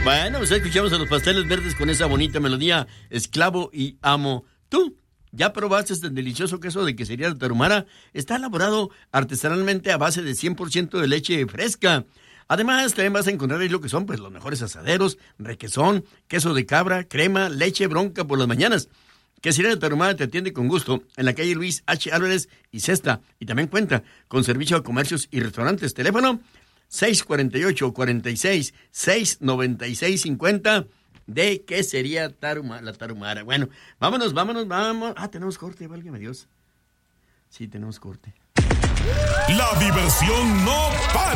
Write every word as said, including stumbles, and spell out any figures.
Bueno, pues escuchamos a los Pasteles Verdes con esa bonita melodía, Esclavo y Amo. ¿Tú ya probaste este delicioso queso de quesería de Tarahumara? Está elaborado artesanalmente a base de cien por ciento de leche fresca. Además, también vas a encontrar ahí lo que son pues los mejores asaderos, requesón, queso de cabra, crema, leche bronca por las mañanas. Quesería de Tarahumara te atiende con gusto en la calle Luis H. Álvarez y Cesta. Y también cuenta con servicio a comercios y restaurantes. Teléfono seis cuarenta y ocho, cuarenta y seis, seis noventa y seis cincuenta de Quesería Tarahumara, la Tarahumara. Bueno, vámonos, vámonos, vamos. Ah, tenemos corte, válgame Dios. Sí, tenemos corte. La diversión no para.